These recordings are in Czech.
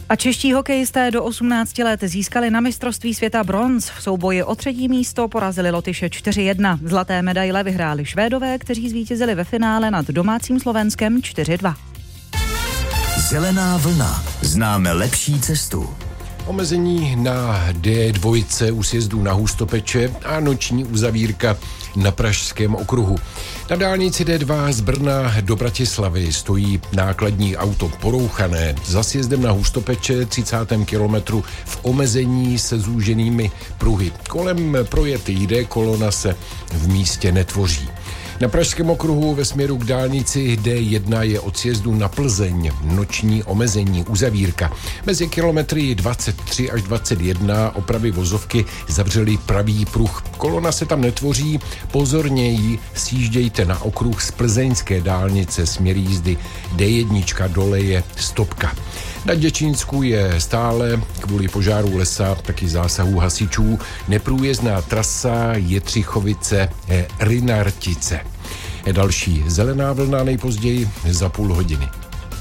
A čeští hokejisté do 18 let získali na mistrovství světa bronz. V souboji o 3. místo porazili Lotyše 4-1. Zlaté medaile vyhráli Švédové, kteří zvítězili ve finále nad domácím Slovenskem 4-2. Zelená vlna. Známe lepší cestu. Omezení na D2 u sjezdu na Hustopeče a noční uzavírka na Pražském okruhu. Na dálnici D2 z Brna do Bratislavy stojí nákladní auto porouchané. Za sjezdem na Hustopeče 30. kilometru v omezení se zúženými pruhy. Kolem projet jde, kolona se v místě netvoří. Na Pražském okruhu ve směru k dálnici D1 je od sjezdu na Plzeň noční omezení uzavírka. Mezi kilometry 23 až 21 opravy vozovky zavřely pravý pruh. Kolona se tam netvoří, pozorněji sjíždějte na okruh z plzeňské dálnice směr jízdy D1, dole je stopka. Na Děčínsku je stále kvůli požáru lesa, taky zásahů hasičů, neprůjezdná trasa Jetřichovice-Rynartice. Další zelená vlna nejpozději za půl hodiny.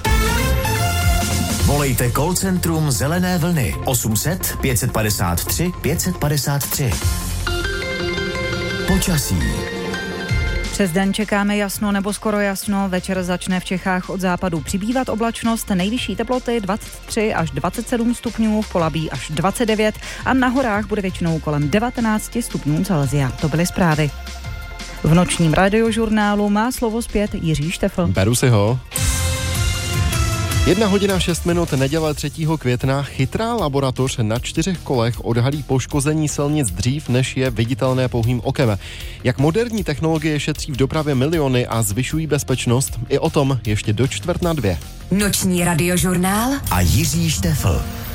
Volejte call centrum Zelené vlny 800 553 553. Počasí. Přes den čekáme jasno nebo skoro jasno, večer začne v Čechách od západu přibývat oblačnost, nejvyšší teploty 23 až 27 stupňů, v Polabí až 29 a na horách bude většinou kolem 19 stupňů Celsia. To byly zprávy. V nočním radiožurnálu má slovo zpět Jiří Štefl. Beru si ho. 1:06, neděle 3. května. Chytrá laboratoř na 4 kolech odhalí poškození silnic dřív, než je viditelné pouhým okem. Jak moderní technologie šetří v dopravě miliony a zvyšují bezpečnost, i o tom ještě do 1:45. Noční radiožurnál a Jiří Štefl.